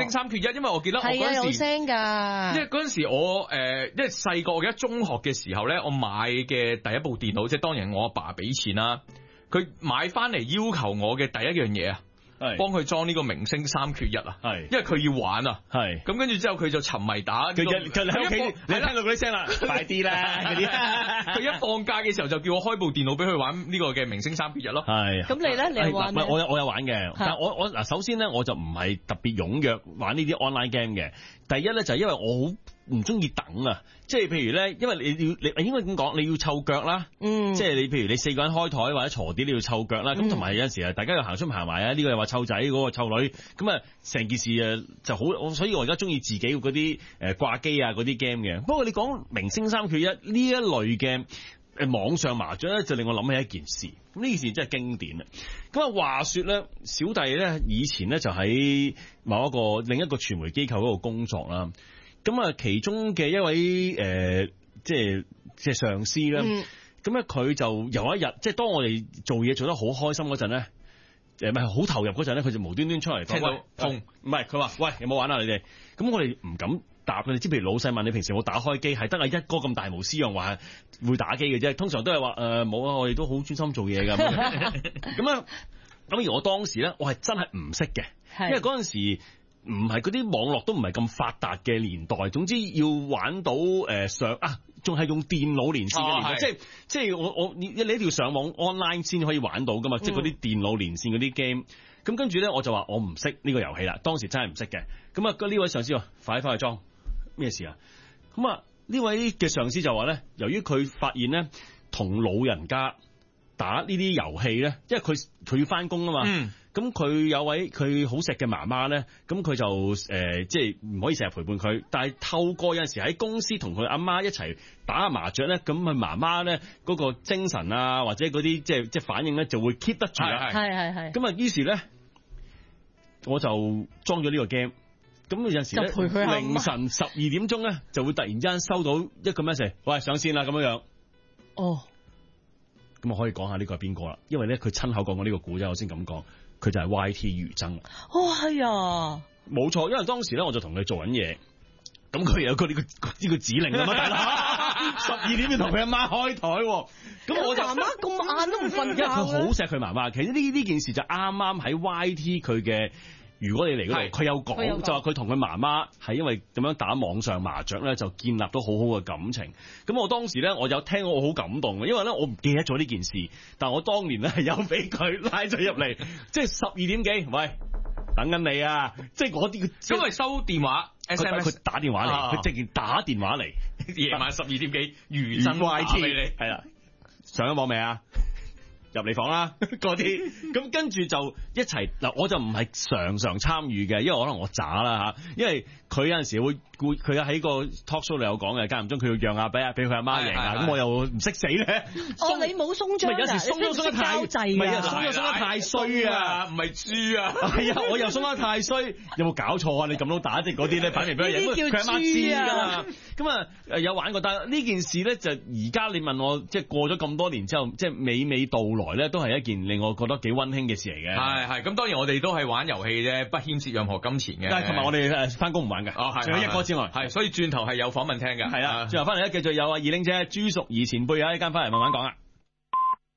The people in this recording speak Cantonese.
星三缺一，因為我記得我係啊，有嗰陣時。 聲㗎。 因為嗰陣時我因為細個，我記得中學嘅時候咧，我買嘅第一部電腦，即係當然我阿爸俾錢啦，佢買翻嚟要求我嘅第一樣嘢啊， 係幫佢裝呢個明星三缺一啊， 係因為佢要玩啊， 係咁跟住之後佢就沉迷打呢個， 佢喺屋企，你聽到嗰啲聲啦，快啲啦嗰啲。 佢一放假嘅時候就叫我開部電腦俾佢玩呢個嘅明星三缺一咯。 係。 咁你咧，你有玩咩？ 我有玩嘅，但係我嗱，首先咧我就唔係特別踴躍玩呢啲 online game 嘅。第一咧就係因為我好唔中意等啊，即係譬如咧，因為你應該咁講，你要湊腳啦，即係你譬如你4個人開台或者鋤啲，你要湊腳啦，咁同埋有陣時啊，大家又行出行埋啊，呢個又話湊仔，嗰個湊女，咁啊成件事就好，所以我而家中意自己嗰啲掛機啊嗰啲 game 嘅。不過你講明星三缺一呢一類嘅網上麻雀咧，就令我諗起一件事，咁呢件事真係經典啊！咁啊話說咧，小弟咧以前咧就喺某一個另一個傳媒機構嗰度工作啦。咁啊，其中嘅一位即係上司咧，咁咧佢就有一日，即係當我哋做嘢做得好開心嗰陣咧，唔係好投入嗰陣咧，佢就無端端出嚟聽到痛，唔係佢話喂，有冇玩啊你哋？咁我哋唔敢答佢哋，即係譬如老細問你平時有冇打開機，係得阿一哥咁大無私樣話會打機嘅啫，通常都係話冇啊，我哋都好專心做嘢㗎。咁啊，咁而我當時咧，我係真係唔識嘅，因為嗰陣時。唔係嗰啲網絡都唔係咁發達嘅年代，總之要玩到仲係用電腦連線嘅年代，即係你一定要上網 online 先可以玩到噶嘛，即係嗰啲電腦連線嗰啲 game。咁跟住咧，我就話我唔識呢個遊戲啦，當時真係唔識嘅。咁啊，呢位上司話快啲翻去裝，咩事啊？咁啊，呢位嘅上司就話咧，由於佢發現咧，同老人家打呢啲遊戲咧，因為佢要翻工啊嘛。咁佢有位佢好錫嘅媽媽咧，咁佢就即係唔可以成日陪伴佢，但係透過有陣時喺公司同佢阿媽一齊打下麻雀咧，咁佢媽媽咧嗰個精神啊或者嗰啲即係反應咧就會 keep 得住啦。係。咁啊，於是咧我就裝咗呢個 game，咁有陣時咧凌晨12點鐘咧就會突然之間收到一個 message，喂，上線啦咁樣樣。哦，咁我可以講下呢個係邊個啦，因為咧佢親口講過呢個故仔，我先咁講。佢就係 YT 余爭。 哦，係啊， 冇錯，因為當時咧我就同佢做緊嘢，咁佢有個呢個指令啊嘛，大佬12點要同佢阿媽開台，咁我就媽媽咁晏都唔瞓覺， 因為佢好錫佢媽媽。其實呢件事就啱啱喺 YT 佢嘅。如果你嚟嗰度，佢有講就話佢同佢媽媽係因為咁樣打網上麻雀咧，就建立到好好嘅感情。咁我當時咧，我有聽過，我好感動嘅，因為咧我唔記得咗呢件事，但我當年咧係有俾佢拉咗入嚟，即係12點幾，喂，等緊你啊！即係嗰啲， 因為收電話 SMS， 佢打電話嚟，佢直接打電話嚟， 夜晚12點幾，余爭 YT 俾你， 係啦，上咗網未啊？入嚟房啦，嗰啲咁跟住就一齊嗱，我就唔係常參與嘅，因為可能我渣啦嚇，因為佢有陣時會佢喺個 talk show 度有講嘅，間唔中佢要讓俾佢阿媽贏啊，咁我又唔識死咧。 你冇鬆張㗎， 有時鬆得太滯，唔係鬆得太衰啊， 唔係豬啊， 係啊，我又鬆得太衰，有冇搞錯啊？你咁都打即嗰啲咧，擺明俾佢贏，佢阿媽知㗎嘛。咁啊有玩過，但係呢件事咧就而家你問我，即係過咗咁多年之後，即係娓娓道來咧，都係一件令我覺得幾溫馨嘅事嚟嘅。 係咁當然我哋都係玩遊戲啫，不牽涉任何金錢嘅。 但係琴日我哋翻工唔玩嘅，除咗一哥之外， 係所以轉頭係有訪問聽嘅。 係啦，轉頭翻嚟咧繼續有阿二玲姐、朱淑儀前輩有一間翻嚟慢慢講啊。